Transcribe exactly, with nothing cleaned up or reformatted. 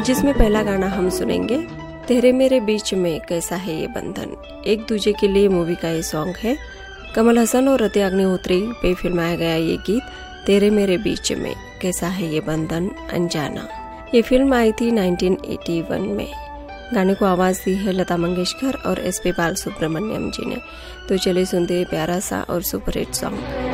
जिसमें पहला गाना हम सुनेंगे तेरे मेरे बीच में कैसा है ये बंधन। एक दूजे के लिए मूवी का ये सॉन्ग है। कमल हसन और रति अग्निहोत्री पे फिल्माया गया ये गीत तेरे मेरे बीच में कैसा है ये बंधन अनजाना। ये फिल्म आई थी नाइनटीन एटी वन में। गाने को आवाज दी है लता मंगेशकर और एस पी बाल सुब्रमण्यम जी ने। तो चलिए सुनते हैं प्यारा सा और सुपरहिट सॉन्ग